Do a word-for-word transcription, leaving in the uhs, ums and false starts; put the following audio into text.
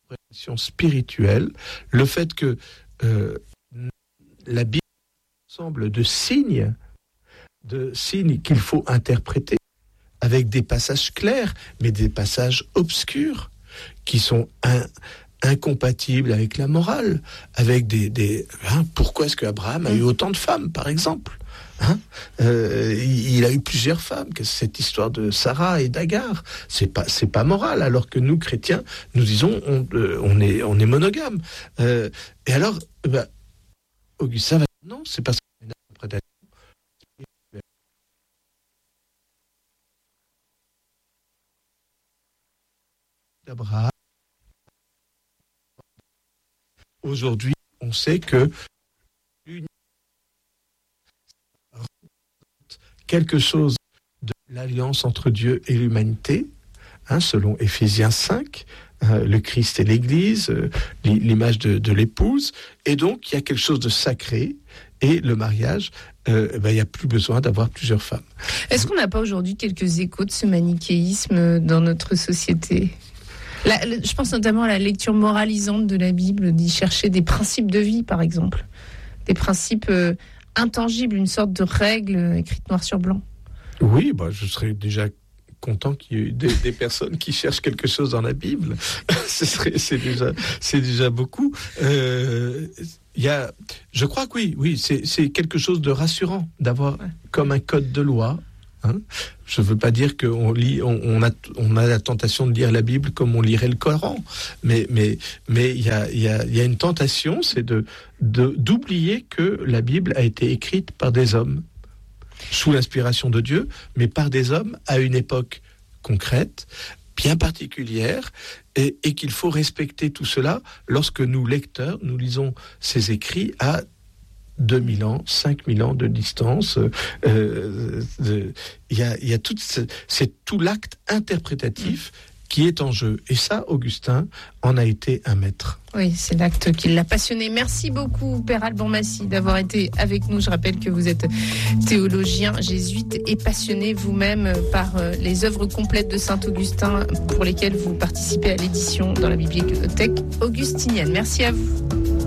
interprétation spirituelle, le fait que euh, la Bible semble de signes, de signes qu'il faut interpréter avec des passages clairs, mais des passages obscurs qui sont un, incompatibles avec la morale, avec des... des hein, pourquoi est-ce qu'Abraham a eu autant de femmes, par exemple hein euh, il, il a eu plusieurs femmes, que cette histoire de Sarah et d'Agar, c'est pas, c'est pas moral, alors que nous, chrétiens, nous disons, on, euh, on, est, on est monogame. Euh, et alors, bah, Augustin va dire, non, c'est parce qu'il y a une interprétation d'Abraham. Aujourd'hui, on sait que quelque chose de l'alliance entre Dieu et l'humanité, hein, selon Éphésiens cinq, euh, le Christ et l'Église, euh, l'image de, de l'épouse, et donc il y a quelque chose de sacré, et le mariage, euh, ben, il n'y a plus besoin d'avoir plusieurs femmes. Est-ce qu'on n'a pas aujourd'hui quelques échos de ce manichéisme dans notre société ? La, je pense notamment à la lecture moralisante de la Bible, d'y chercher des principes de vie, par exemple. Des principes euh, intangibles, une sorte de règle écrite noir sur blanc. Oui, bah, je serais déjà content qu'il y ait des, des personnes qui cherchent quelque chose dans la Bible. Ce serait, c'est, déjà, c'est déjà beaucoup. Euh, y a, je crois que oui, oui c'est, c'est quelque chose de rassurant d'avoir ouais. comme un code de loi. Hein, je ne veux pas dire qu'on lit, on, on, a, on a la tentation de lire la Bible comme on lirait le Coran, mais mais mais il y a il y a il y a une tentation, c'est de, de d'oublier que la Bible a été écrite par des hommes sous l'inspiration de Dieu, mais par des hommes à une époque concrète, bien particulière, et, et qu'il faut respecter tout cela lorsque nous lecteurs nous lisons ces écrits à deux mille ans, cinq mille ans de distance. Il euh, euh, y a, y a tout, c'est tout l'acte interprétatif qui est en jeu. Et ça, Augustin en a été un maître. Oui, c'est l'acte qui l'a passionné. Merci beaucoup, Père Alban Massy, d'avoir été avec nous. Je rappelle que vous êtes théologien, jésuite et passionné vous-même par les œuvres complètes de Saint-Augustin pour lesquelles vous participez à l'édition dans la bibliothèque augustinienne. Merci à vous.